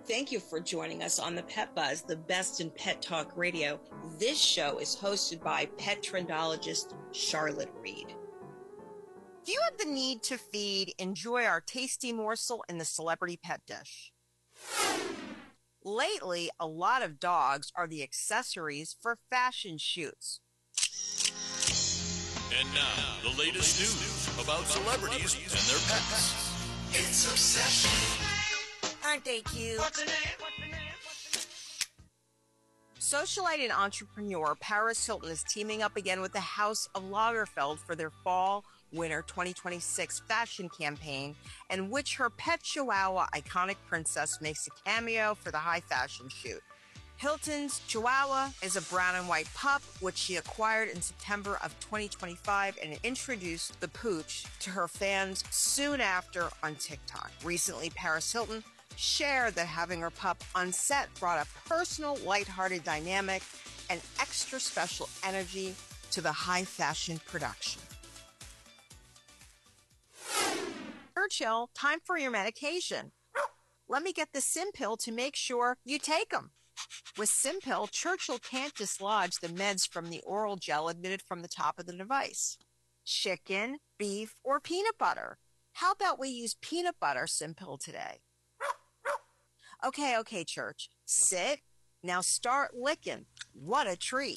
Thank you for joining us on the Pet Buzz, the best in pet talk radio. This show is hosted by pet trendologist Charlotte Reed. Do you have the need to feed? Enjoy our tasty morsel in the celebrity pet dish. Lately, a lot of dogs are the accessories for fashion shoots. And now, the latest news about celebrities and their pets. It's Obsession. Aren't they cute? What's the name? Socialite and entrepreneur Paris Hilton is teaming up again with the House of Lagerfeld for their fall-winter 2026 fashion campaign, in which her pet Chihuahua iconic princess makes a cameo for the high fashion shoot. Hilton's Chihuahua is a brown and white pup, which she acquired in September of 2025 and introduced the pooch to her fans soon after on TikTok. Recently, Paris Hilton shared that having her pup on set brought a personal, lighthearted dynamic and extra special energy to the high fashion production. Churchill, time for your medication. Let me get the Simpill to make sure you take them. With Simpill, Churchill can't dislodge the meds from the oral gel emitted from the top of the device. Chicken, beef, or peanut butter? How about we use peanut butter Simpill today? Okay, Church. Sit. Now start licking. What a treat.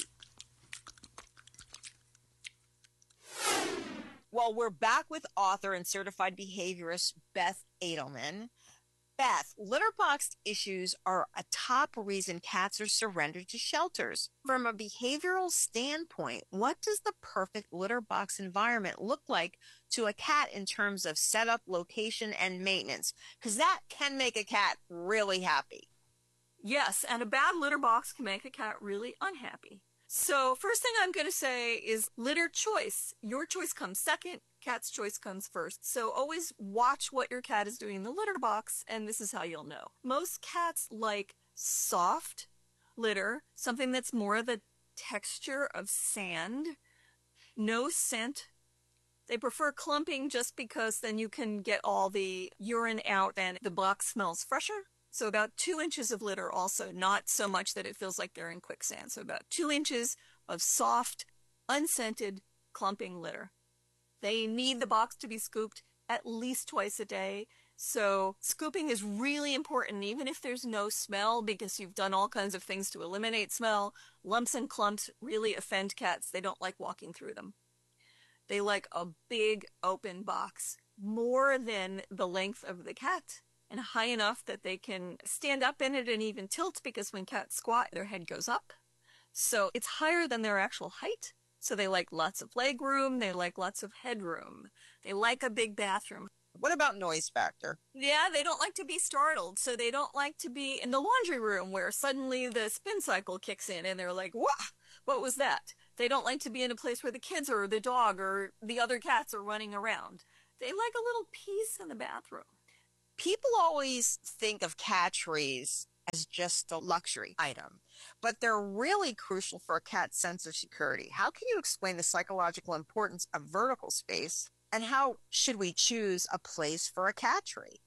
Well, we're back with author and certified behaviorist Beth Edelman. Beth, litter box issues are a top reason cats are surrendered to shelters. From a behavioral standpoint, what does the perfect litter box environment look like to a cat in terms of setup, location, and maintenance? Because that can make a cat really happy. Yes, and a bad litter box can make a cat really unhappy. So first thing I'm going to say is litter choice. Your choice comes second, cat's choice comes first. So always watch what your cat is doing in the litter box, and this is how you'll know. Most cats like soft litter, something that's more of the texture of sand, no scent. They prefer clumping just because then you can get all the urine out and the box smells fresher. So about 2 inches of litter also, not so much that it feels like they're in quicksand. So about 2 inches of soft, unscented, clumping litter. They need the box to be scooped at least twice a day. So scooping is really important, even if there's no smell, because you've done all kinds of things to eliminate smell. Lumps and clumps really offend cats. They don't like walking through them. They like a big open box, more than the length of the cat, and high enough that they can stand up in it and even tilt, because when cats squat, their head goes up. So it's higher than their actual height. So they like lots of leg room. They like lots of headroom. They like a big bathroom. What about noise factor? Yeah, they don't like to be startled. So they don't like to be in the laundry room where suddenly the spin cycle kicks in and they're like, what was that? They don't like to be in a place where the kids or the dog or the other cats are running around. They like a little peace in the bathroom. People always think of cat trees as just a luxury item, but they're really crucial for a cat's sense of security. How can you explain the psychological importance of vertical space, and how should we choose a place for a cat tree?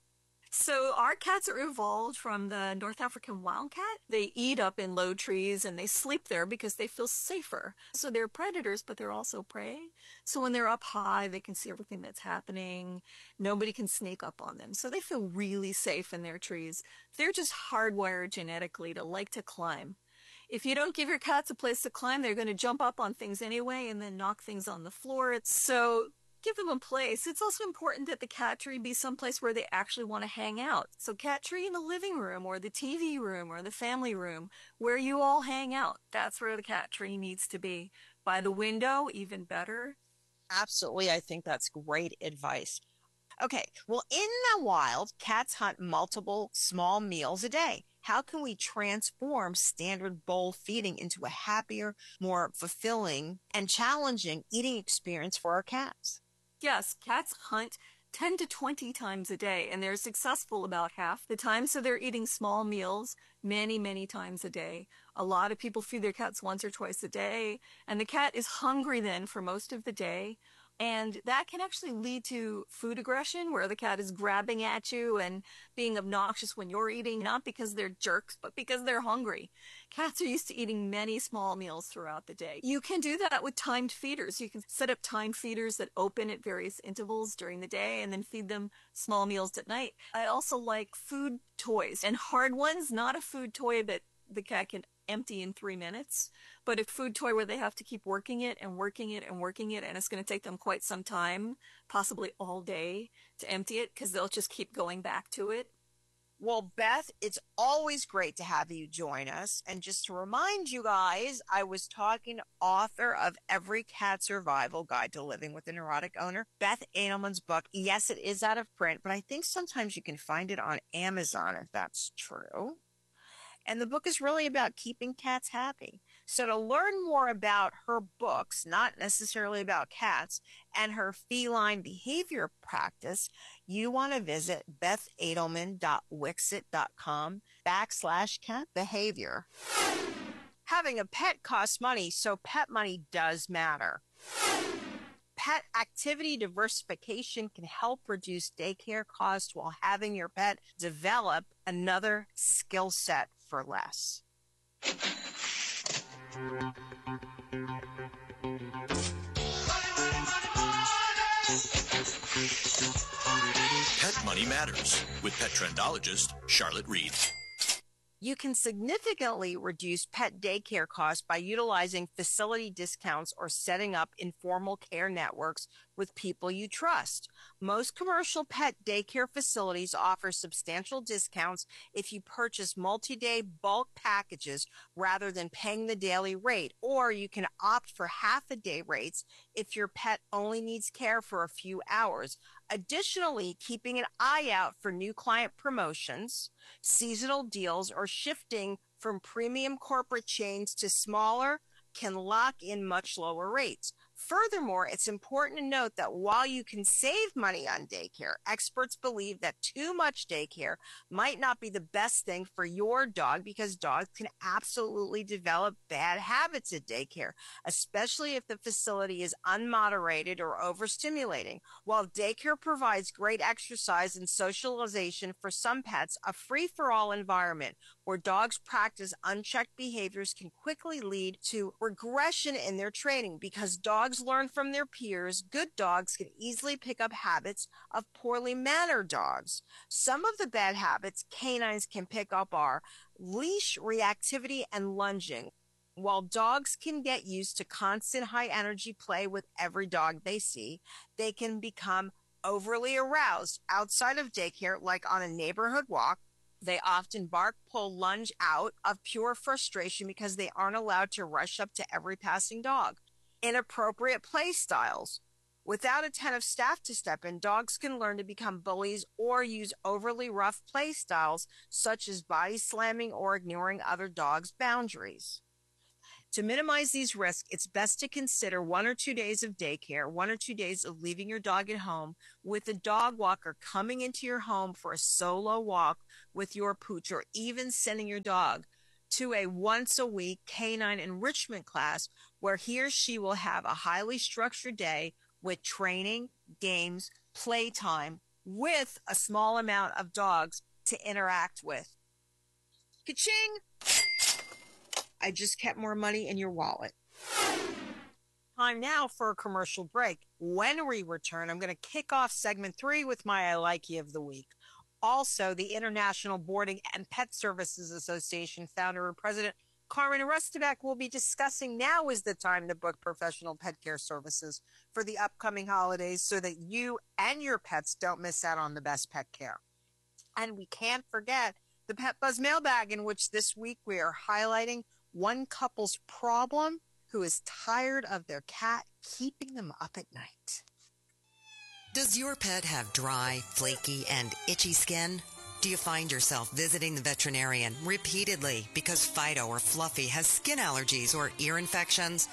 So our cats are evolved from the North African wildcat. They eat up in low trees and they sleep there because they feel safer. So they're predators, but they're also prey. So when they're up high, they can see everything that's happening. Nobody can sneak up on them. So they feel really safe in their trees. They're just hardwired genetically to like to climb. If you don't give your cats a place to climb, they're going to jump up on things anyway and then knock things on the floor. So give them a place. It's also important that the cat tree be someplace where they actually want to hang out. So cat tree in the living room or the TV room or the family room where you all hang out. That's where the cat tree needs to be. By the window, even better. Absolutely. I think that's great advice. Okay. Well, in the wild, cats hunt multiple small meals a day. How can we transform standard bowl feeding into a happier, more fulfilling, and challenging eating experience for our cats? Yes, cats hunt 10 to 20 times a day, and they're successful about half the time, so they're eating small meals many, many times a day. A lot of people feed their cats once or twice a day, and the cat is hungry then for most of the day. And that can actually lead to food aggression, where the cat is grabbing at you and being obnoxious when you're eating, not because they're jerks, but because they're hungry. Cats are used to eating many small meals throughout the day. You can do that with timed feeders. You can set up timed feeders that open at various intervals during the day and then feed them small meals at night. I also like food toys and hard ones, not a food toy that the cat can empty in 3 minutes, but a food toy where they have to keep working it and working it and working it, and it's going to take them quite some time, possibly all day, to empty it, because they'll just keep going back to it. Well, Beth, it's always great to have you join us. And just to remind you guys, I was talking to author of Every Cat Survival Guide to Living with a Neurotic Owner, Beth Edelman's book. Yes, it is out of print, but I think sometimes you can find it on Amazon if that's true. And the book is really about keeping cats happy. So to learn more about her books, not necessarily about cats, and her feline behavior practice, you want to visit bethedelman.wixit.com/cat behavior. Having a pet costs money, so pet money does matter. Pet activity diversification can help reduce daycare costs while having your pet develop another skill set for less. Pet Money Matters with pet trendologist Charlotte Reed. You can significantly reduce pet daycare costs by utilizing facility discounts or setting up informal care networks with people you trust. Most commercial pet daycare facilities offer substantial discounts if you purchase multi-day bulk packages rather than paying the daily rate, or you can opt for half-a-day rates if your pet only needs care for a few hours. Additionally, keeping an eye out for new client promotions, seasonal deals, or shifting from premium corporate chains to smaller can lock in much lower rates. Furthermore, it's important to note that while you can save money on daycare, experts believe that too much daycare might not be the best thing for your dog, because dogs can absolutely develop bad habits at daycare, especially if the facility is unmoderated or overstimulating. While daycare provides great exercise and socialization for some pets, a free-for-all environment where dogs practice unchecked behaviors can quickly lead to regression in their training. Because dogs learn from their peers, good dogs can easily pick up habits of poorly mannered dogs. Some of the bad habits canines can pick up are leash reactivity and lunging. While dogs can get used to constant high-energy play with every dog they see, they can become overly aroused outside of daycare, like on a neighborhood walk. They often bark, pull, lunge out of pure frustration because they aren't allowed to rush up to every passing dog. Inappropriate play styles. Without attentive staff to step in, dogs can learn to become bullies or use overly rough play styles, such as body slamming or ignoring other dogs' boundaries. To minimize these risks, it's best to consider 1 or 2 days of daycare, 1 or 2 days of leaving your dog at home, with a dog walker coming into your home for a solo walk with your pooch, or even sending your dog to a once-a-week canine enrichment class where he or she will have a highly structured day with training, games, playtime, with a small amount of dogs to interact with. Ka-ching! I just kept more money in your wallet. Time now for a commercial break. When we return, I'm going to kick off segment 3 with my I Like You of the Week. Also, the International Boarding and Pet Services Association founder and president Carmen Restebeck will be discussing now is the time to book professional pet care services for the upcoming holidays so that you and your pets don't miss out on the best pet care. And we can't forget the Pet Buzz mailbag, in which this week we are highlighting one couple's problem who is tired of their cat keeping them up at night. Does your pet have dry, flaky, and itchy skin? Do you find yourself visiting the veterinarian repeatedly because Fido or Fluffy has skin allergies or ear infections?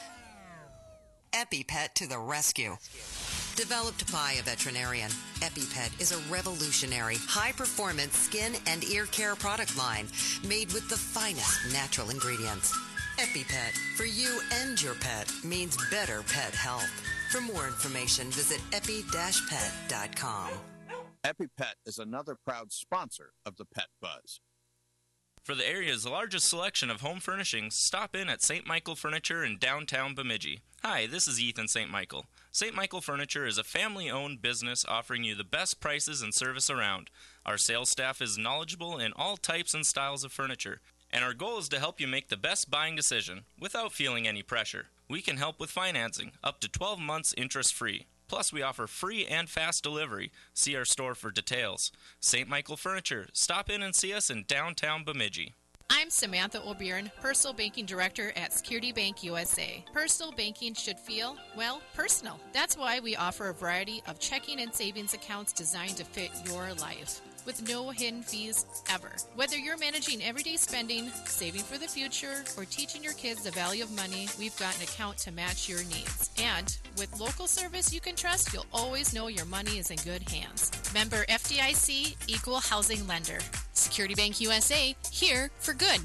EpiPet to the rescue. Developed by a veterinarian, EpiPet is a revolutionary, high-performance skin and ear care product line made with the finest natural ingredients. EpiPet, for you and your pet, means better pet health. For more information, visit epi-pet.com. EpiPet is another proud sponsor of the Pet Buzz. For the area's largest selection of home furnishings, stop in at St. Michael Furniture in downtown Bemidji. Hi, this is Ethan St. Michael. St. Michael Furniture is a family-owned business offering you the best prices and service around. Our sales staff is knowledgeable in all types and styles of furniture, and our goal is to help you make the best buying decision without feeling any pressure. We can help with financing, up to 12 months interest-free. Plus, we offer free and fast delivery. See our store for details. St. Michael Furniture. Stop in and see us in downtown Bemidji. I'm Samantha O'Byrne, Personal Banking Director at Security Bank USA. Personal banking should feel, well, personal. That's why we offer a variety of checking and savings accounts designed to fit your life, with no hidden fees ever. Whether you're managing everyday spending, saving for the future, or teaching your kids the value of money, we've got an account to match your needs. And with local service you can trust, you'll always know your money is in good hands. Member FDIC, Equal Housing Lender. Security Bank USA, here for good.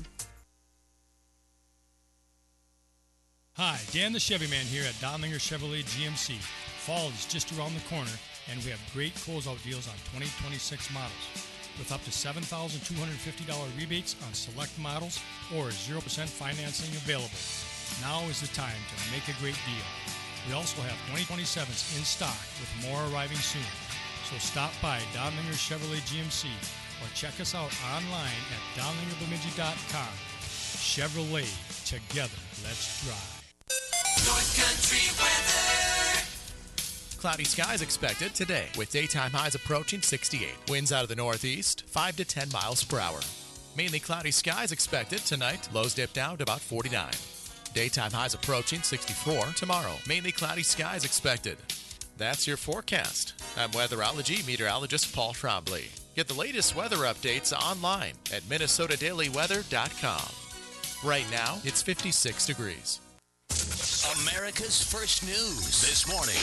Hi, Dan the Chevy Man here at Donlinger Chevrolet GMC. Fall is just around the corner, and we have great closeout deals on 2026 models with up to $7,250 rebates on select models or 0% financing available. Now is the time to make a great deal. We also have 2027s in stock with more arriving soon. So stop by Donlinger Chevrolet GMC or check us out online at donlingerbemidji.com. Chevrolet, together, let's drive. North Country weather. Cloudy skies expected today with daytime highs approaching 68. Winds out of the northeast 5 to 10 miles per hour. Mainly cloudy skies expected tonight. Lows dip down to about 49. Daytime highs approaching 64 tomorrow. Mainly cloudy skies expected. That's your forecast. I'm weatherology meteorologist Paul Trombley. Get the latest weather updates online at minnesotadailyweather.com. Right now, it's 56 degrees. America's First News this morning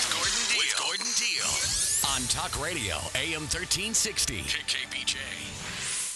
with Gordon Deal on Talk Radio AM 1360 KBJ.